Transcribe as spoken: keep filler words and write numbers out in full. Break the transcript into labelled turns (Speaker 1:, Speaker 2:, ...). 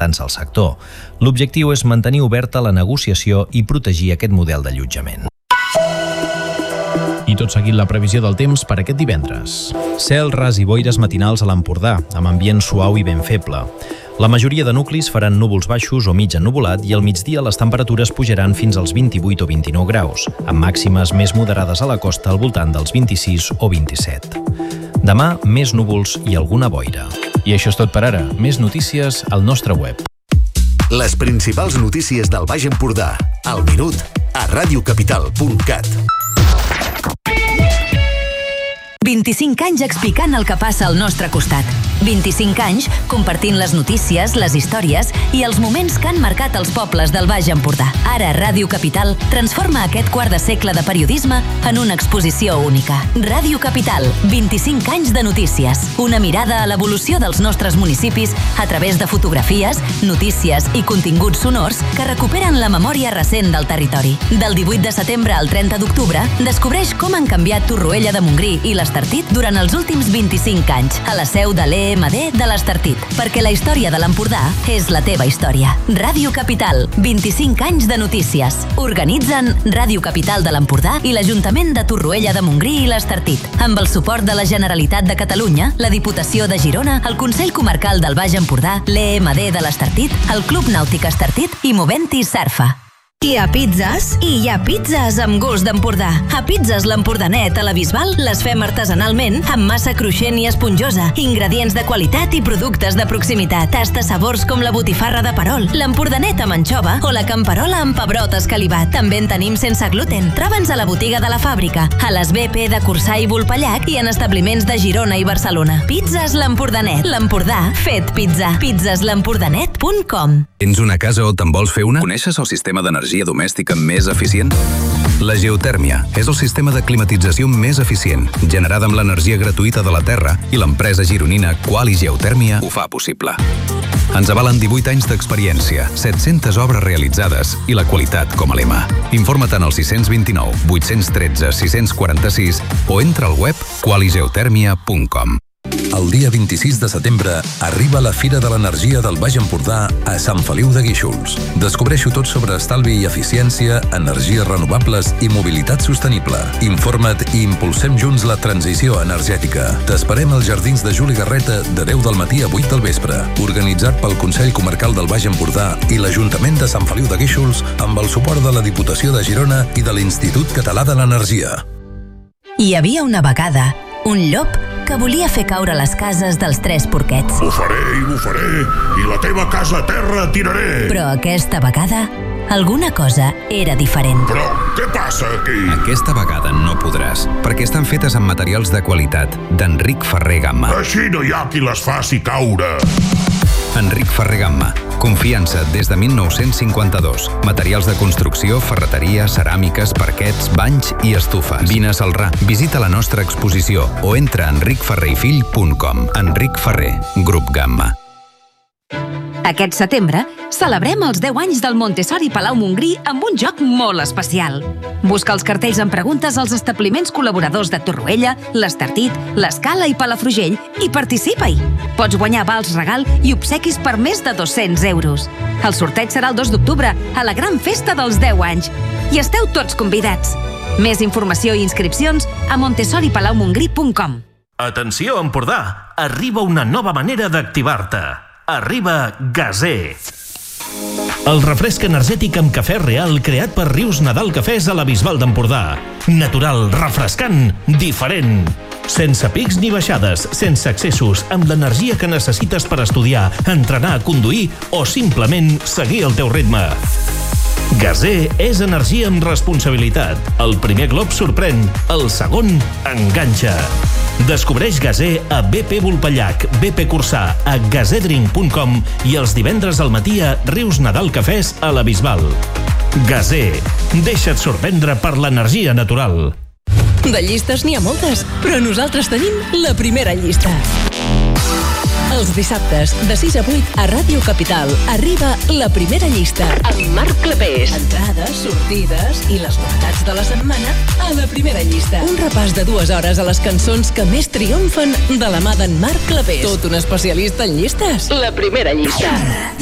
Speaker 1: representants del sector. L'objectiu és mantenir oberta la negociació i protegir aquest model d'allotjament.
Speaker 2: I tot seguint la previsió del temps per aquest divendres. Cel ras i boires matinals a l'Empordà, amb ambient suau i ben feble. La majoria de nuclis faran núvols baixos o mig ennuvolat i al migdia les temperatures pujaran fins als vint-i-vuit o vint-i-nou graus, amb màximes més moderades a la costa al voltant dels vint-i-sis o vint-i-set. Demà, més núvols i alguna boira. I això és tot per ara. Més notícies al nostre web.
Speaker 3: Les principals notícies del Baix Empordà, al minut, a radiocapital punt cat.
Speaker 4: vint-i-cinc anys explicant el que passa al nostre costat. vint-i-cinc anys compartint les notícies, les històries i els moments que han marcat els pobles del Baix Empordà. Ara Ràdio Capital transforma aquest quart de segle de periodisme en una exposició única. Ràdio Capital, vint-i-cinc anys de notícies. Una mirada a l'evolució dels nostres municipis a través de fotografies, notícies i continguts sonors que recuperen la memòria recent del territori. Del divuit de setembre al trenta d'octubre, descobreix com han canviat Torroella de Montgrí i l'Estartit durant els últims vint-i-cinc anys a la seu de l'E M D de l'Estartit, perquè la història de l'Empordà és la teva història. Ràdio Capital, vint-i-cinc anys de notícies. Organitzen Ràdio Capital de l'Empordà i l'Ajuntament de Torroella de Montgrí i l'Estartit, amb el suport de la Generalitat de Catalunya, la Diputació de Girona, el Consell Comarcal del Baix Empordà, l'E M D de l'Estartit, el Club Nàutic Estartit i Moventi Sarfa. Hi ha pizzas i hi ha pizzas amb gust d'Empordà. A Pizzas l'Empordanet a la Bisbal les fem artesanalment amb massa cruixent i esponjosa, ingredients de qualitat i productes de proximitat. Tasta sabors com la botifarra de perol, l'empordanet amb anxova o la camperola amb pebrot escalivat. També en tenim sense gluten. Troba'ns a la botiga de la fàbrica, a les B P de Corçà i Vulpellac i en establiments de Girona i Barcelona. Pizzas l'Empordanet. L'Empordà fet pizza. pizzas l'empordanet punt com.
Speaker 5: Tens una casa o te'n vols fer una? Coneixes el sistema d'energia domèstica més eficient? La geotèrmia és el sistema de climatització més eficient, generada amb l'energia gratuïta de la Terra, i l'empresa gironina Quali Geotèrmia ho fa possible. Ens avalen divuit anys d'experiència, set-centes obres realitzades i la qualitat com a lema. Informa't en el sis dos nou, vuit un tres, sis quatre sis o entra al web quali geotèrmia punt com.
Speaker 6: El dia vint-i-sis de setembre arriba la Fira de l'Energia del Baix Empordà a Sant Feliu de Guíxols. Descobreixo tot sobre estalvi i eficiència, energies renovables i mobilitat sostenible. Informa't i impulsem junts la transició energètica. T'esperem als Jardins de Juli Garreta de deu del matí a vuit del vespre. Organitzat pel Consell Comarcal del Baix Empordà i l'Ajuntament de Sant Feliu de Guíxols amb el suport de la Diputació de Girona i de l'Institut Català de l'Energia.
Speaker 4: Hi havia una vegada un llop que volia fer caure les cases dels tres porquets.
Speaker 7: Bufaré i bufaré, i la teva casa a terra tiraré.
Speaker 4: Però aquesta vegada, alguna cosa era diferent.
Speaker 7: Però què passa aquí?
Speaker 5: Aquesta vegada no podràs, perquè estan fetes amb materials de qualitat d'Enric Ferrer Gamma.
Speaker 7: Així no hi ha qui les faci caure.
Speaker 5: Enric Ferrer Gamma. Confiança des de mil nou-cents cinquanta-dos. Materials de construcció, ferreteria, ceràmiques, parquets, banys i estufes. Vine a Celrà, visita la nostra exposició o entra a enric ferrer i fill punt com. Enric Ferrer, Grup Gamma.
Speaker 8: Aquest setembre celebrem els deu anys del Montessori Palau Montgrí amb un joc molt especial. Busca els cartells amb preguntes als establiments col·laboradors de Torroella, l'Estartit, l'Escala i Palafrugell i participa-hi. Pots guanyar vals regal i obsequis per més de dos-cents euros. El sorteig serà el dos d'octubre a la gran festa dels deu anys. I esteu tots convidats. Més informació i inscripcions a montessori palau montgrí punt com.
Speaker 9: Atenció, Empordà! Arriba una nova manera d'activar-te. Arriba Gazé. El refresc energètic amb cafè real creat per Rius Nadal Cafès a la Bisbal d'Empordà. Natural, refrescant, diferent. Sense pics ni baixades, sense excessos, amb l'energia que necessites per estudiar, entrenar, conduir o simplement seguir el teu ritme. Gazé és energia amb responsabilitat. El primer glob sorprèn, el segon enganxa. Descobreix Gazé a B P Vulpellac, B P Corçà, a gazedrink punt com i els divendres al matí a Rius Nadal Cafès a la Bisbal. Gazé. Deixa't sorprendre per l'energia natural.
Speaker 10: De llistes n'hi ha moltes, però nosaltres tenim la primera llista. Els dissabtes, de sis a vuit, a Ràdio Capital, arriba la primera llista. Amb Marc Clapés. Entrades, sortides i les novetats de la setmana a la primera llista. Un repàs de dues hores a les cançons que més triomfen de la mà d'en Marc Clapés. Tot un especialista en llistes. La primera llista.